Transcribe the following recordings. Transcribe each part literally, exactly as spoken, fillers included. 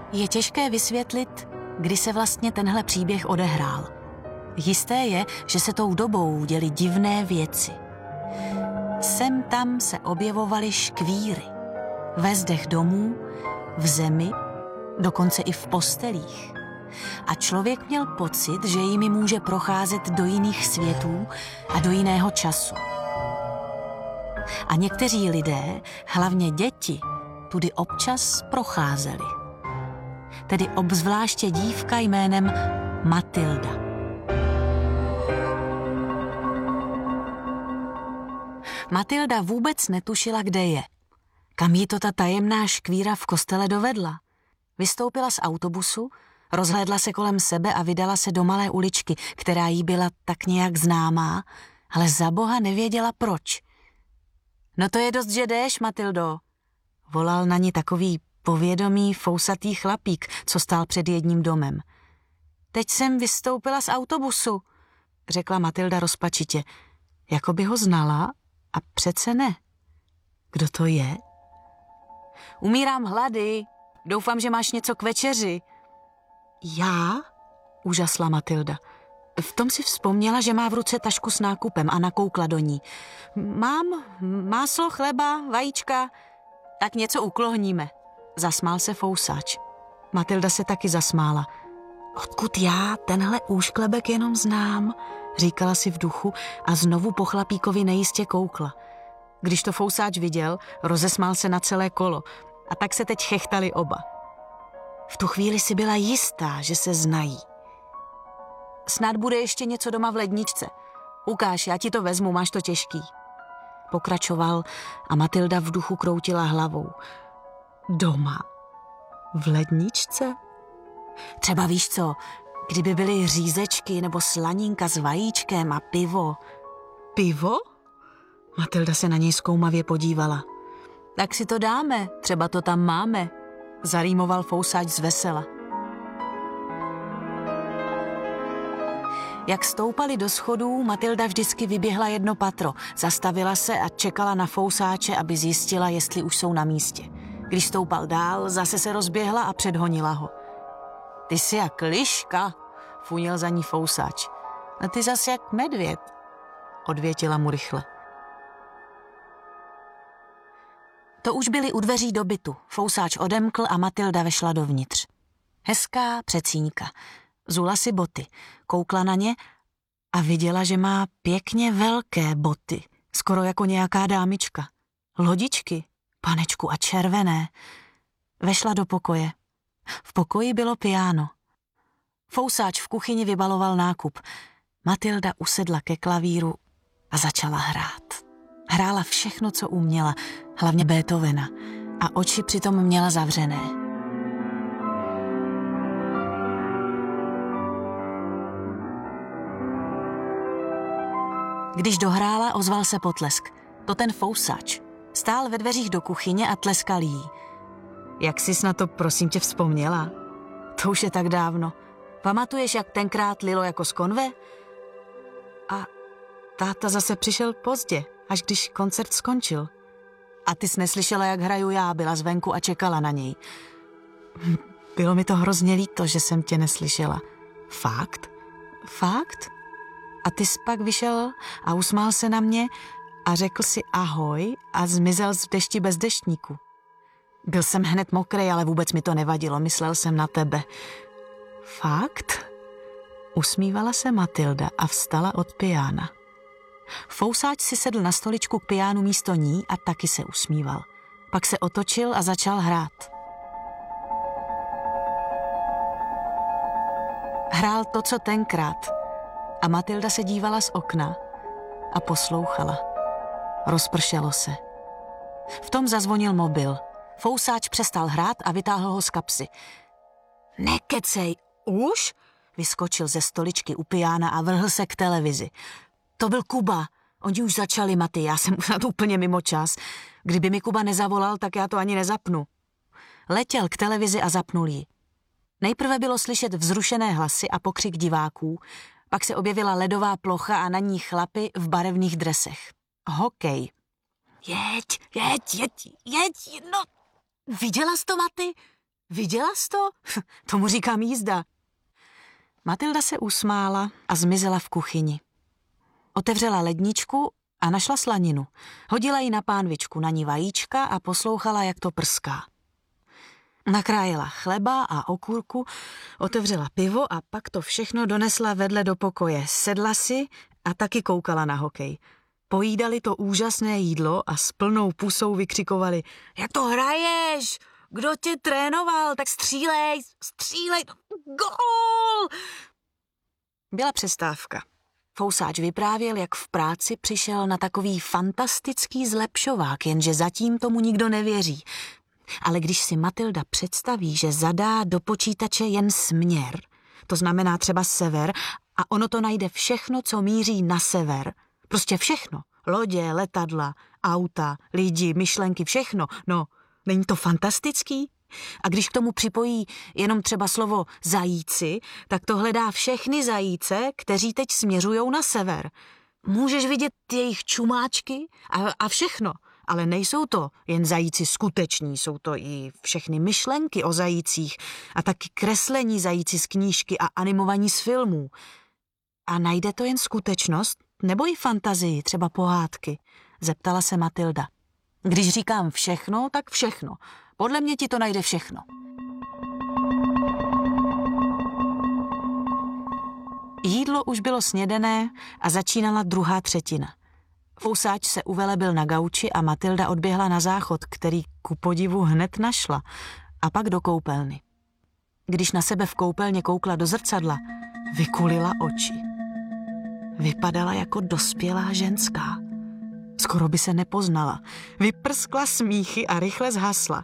Je těžké vysvětlit, kdy se vlastně tenhle příběh odehrál. Jisté je, že se tou dobou děly divné věci. Sem tam se objevovaly škvíry. Ve zdech domů, v zemi, dokonce i v postelích. A člověk měl pocit, že jimi může procházet do jiných světů a do jiného času. A někteří lidé, hlavně děti, tudy občas procházeli. Tedy obzvláště dívka jménem Matilda. Matilda vůbec netušila, kde je. Kam jí to ta tajemná škvíra v kostele dovedla? Vystoupila z autobusu, rozhlédla se kolem sebe a vydala se do malé uličky, která jí byla tak nějak známá, ale za boha nevěděla proč. No to je dost, že jdeš, Matildo, volal na ní takový povědomý, fousatý chlapík, co stál před jedním domem. Teď jsem vystoupila z autobusu, řekla Matilda rozpačitě. Jako by ho znala a přece ne. Kdo to je? Umírám hlady, doufám, že máš něco k večeři. Já? Úžasla Matilda. V tom si vzpomněla, že má v ruce tašku s nákupem a nakoukla do ní. Mám máslo, chleba, vajíčka, tak něco uklohníme. Zasmál se fousáč. Matilda se taky zasmála. Odkud já tenhle úšklebek jenom znám, říkala si v duchu a znovu po chlapíkovi nejistě koukla. Když to fousáč viděl, rozesmál se na celé kolo a tak se teď chechtali oba. V tu chvíli si byla jistá, že se znají. Snad bude ještě něco doma v ledničce. Ukáž, já ti to vezmu, máš to těžký. Pokračoval a Matilda v duchu kroutila hlavou. Doma? V ledničce? Třeba víš co, kdyby byly řízečky nebo slaninka s vajíčkem a pivo. Pivo? Matilda se na něj zkoumavě podívala. Tak si to dáme, třeba to tam máme, zarýmoval fousáč zvesela. Jak stoupali do schodů, Matilda vždycky vyběhla jedno patro, zastavila se a čekala na fousáče, aby zjistila, jestli už jsou na místě. Když stoupal dál, zase se rozběhla a předhonila ho. Ty jsi jak liška, funěl za ní fousáč. A ty zase jak medvěd, odvětila mu rychle. To už byli u dveří do bytu. Fousáč odemkl a Matilda vešla dovnitř. Hezká přecíňka. Zula si boty, koukla na ně a viděla, že má pěkně velké boty, skoro jako nějaká dámička. Lodičky, panečku a červené. Vešla do pokoje. V pokoji bylo piano. Fousáč v kuchyni vybaloval nákup. Matilda usedla ke klavíru a začala hrát. Hrála všechno, co uměla, hlavně Beethovena, a oči přitom měla zavřené. Když dohrála, ozval se potlesk. To ten fousač. Stál ve dveřích do kuchyně a tleskal jí. Jak jsi na to, prosím tě, vzpomněla? To už je tak dávno. Pamatuješ, jak tenkrát lilo jako z konve? A táta zase přišel pozdě, až když koncert skončil. A ty jsi neslyšela, jak hraju já, byla zvenku a čekala na něj. Bylo mi to hrozně líto, že jsem tě neslyšela. Fakt? Fakt? A ty jsi pak vyšel a usmál se na mě a řekl si ahoj a zmizel z dešti bez deštníku. Byl jsem hned mokrý, ale vůbec mi to nevadilo, myslel jsem na tebe. Fakt? Usmívala se Matilda a vstala od piána. Fousáč si sedl na stoličku k piánu místo ní a taky se usmíval. Pak se otočil a začal hrát. Hrál to, co tenkrát. A Matilda se dívala z okna a poslouchala. Rozpršelo se. V tom zazvonil mobil. Fousáč přestal hrát a vytáhl ho z kapsy. Nekecej, už? Vyskočil ze stoličky u piána a vrhl se k televizi. To byl Kuba. Oni už začali, Maty, já jsem na to úplně mimo čas. Kdyby mi Kuba nezavolal, tak já to ani nezapnu. Letěl k televizi a zapnul ji. Nejprve bylo slyšet vzrušené hlasy a pokřik diváků, pak se objevila ledová plocha a na ní chlapy v barevných dresech. Hokej. Jeď, jeď, jeď, jeď, no. Viděla jsi to, Maty? Viděla jsi to? Tomu říkám jízda. Matilda se usmála a zmizela v kuchyni. Otevřela ledničku a našla slaninu. Hodila ji na pánvičku, na ní vajíčka a poslouchala, jak to prská. Nakrájela chleba a okurku, otevřela pivo a pak to všechno donesla vedle do pokoje. Sedla si a taky koukala na hokej. Pojídali to úžasné jídlo a s plnou pusou vykřikovali: jak to hraješ? Kdo tě trénoval? Tak střílej, střílej, gól! Byla přestávka. Fousáč vyprávěl, jak v práci přišel na takový fantastický zlepšovák, jenže zatím tomu nikdo nevěří. Ale když si Matilda představí, že zadá do počítače jen směr, to znamená třeba sever, a ono to najde všechno, co míří na sever, prostě všechno, lodě, letadla, auta, lidi, myšlenky, všechno, no, není to fantastický? A když k tomu připojí jenom třeba slovo zajíci, tak to hledá všechny zajíce, kteří teď směřujou na sever. Můžeš vidět jejich čumáčky a, a všechno, ale nejsou to jen zajíci skuteční, jsou to i všechny myšlenky o zajících a taky kreslení zajíci z knížky a animovaní z filmů. A najde to jen skutečnost nebo i fantazii, třeba pohádky? Zeptala se Matilda. Když říkám všechno, tak všechno. Podle mě ti to najde všechno. Jídlo už bylo snědené a začínala druhá třetina. Fousáč se uvelebil na gauči a Matilda odběhla na záchod, který ku podivu hned našla, a pak do koupelny. Když na sebe v koupelně koukla do zrcadla, vykulila oči. Vypadala jako dospělá ženská. Skoro by se nepoznala. Vyprskla smíchy a rychle zhasla.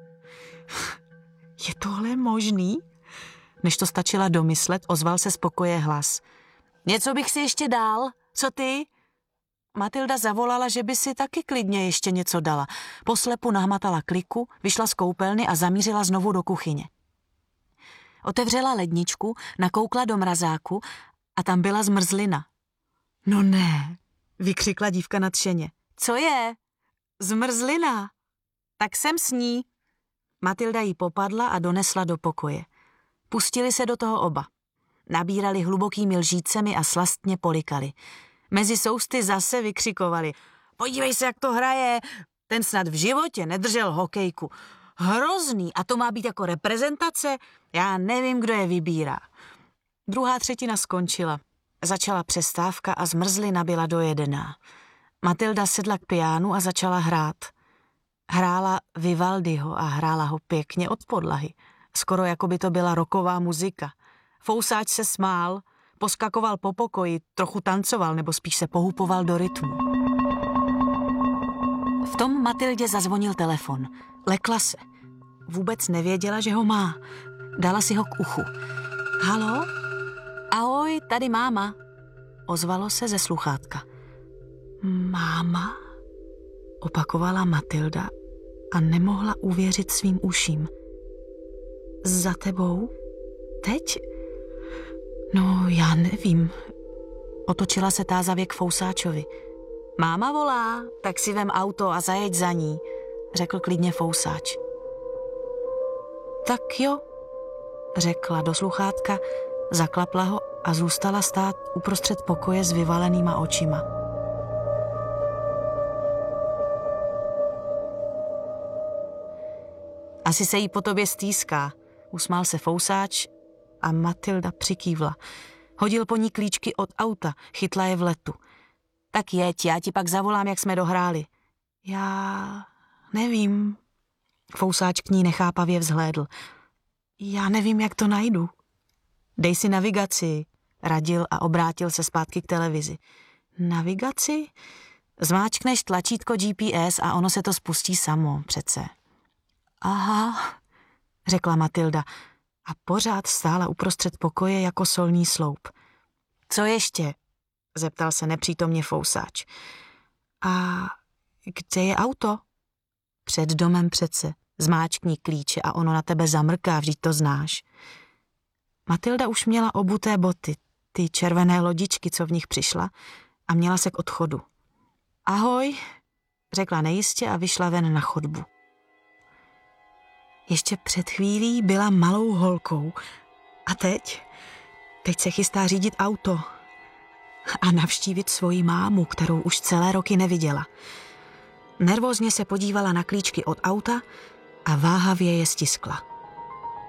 Je tohle možný? Než to stačila domyslet, ozval se z pokoje hlas. Něco bych si ještě dal? Co ty? Matilda zavolala, že by si taky klidně ještě něco dala. Poslepu nahmatala kliku, vyšla z koupelny a zamířila znovu do kuchyně. Otevřela ledničku, nakoukla do mrazáku a tam byla zmrzlina. No ne, vykřikla dívka nadšeně. Co je? Zmrzlina. Tak jsem s ní. Matilda jí popadla a donesla do pokoje. Pustili se do toho oba. Nabírali hlubokými lžícemi a slastně polikali. Mezi sousty zase vykřikovali. Podívej se, jak to hraje. Ten snad v životě nedržel hokejku. Hrozný. A to má být jako reprezentace? Já nevím, kdo je vybírá. Druhá třetina skončila. Začala přestávka a zmrzlina byla dojedená. Matilda sedla k piánu a začala hrát. Hrála Vivaldiho a hrála ho pěkně od podlahy. Skoro jako by to byla rocková muzika. Fousáč se smál, poskakoval po pokoji, trochu tancoval nebo spíš se pohupoval do rytmu. V tom Matildě zazvonil telefon. Lekla se. Vůbec nevěděla, že ho má. Dala si ho k uchu. Haló? Ahoj, tady máma. Ozvalo se ze sluchátka. Máma? Opakovala Matilda a nemohla uvěřit svým uším. Za tebou? Teď? No, já nevím. Otočila se tázavě k Fousáčovi. Máma volá, tak si vem auto a zajeď za ní, řekl klidně Fousáč. Tak jo, řekla do sluchátka, zaklapla ho a zůstala stát uprostřed pokoje s vyvalenýma očima. Asi se jí po tobě stýská, usmál se Fousáč a Matilda přikývla. Hodil po ní klíčky od auta, chytla je v letu. Tak jeď, já ti pak zavolám, jak jsme dohráli. Já nevím. Fousáč k ní nechápavě vzhlédl. Já nevím, jak to najdu. Dej si navigaci, radil a obrátil se zpátky k televizi. Navigaci? Zmáčkneš tlačítko G P S a ono se to spustí samo, přece. Aha, řekla Matilda a pořád stála uprostřed pokoje jako solný sloup. Co ještě? Zeptal se nepřítomně Fousáč. A kde je auto? Před domem přece. Zmáčkni klíče a ono na tebe zamrká, vždyť to znáš. Matilda už měla obuté boty, ty červené lodičky, co v nich přišla, a měla se k odchodu. Ahoj, řekla nejistě a vyšla ven na chodbu. Ještě před chvílí byla malou holkou. A teď? Teď se chystá řídit auto. A navštívit svoji mámu, kterou už celé roky neviděla. Nervózně se podívala na klíčky od auta a váhavě je stiskla.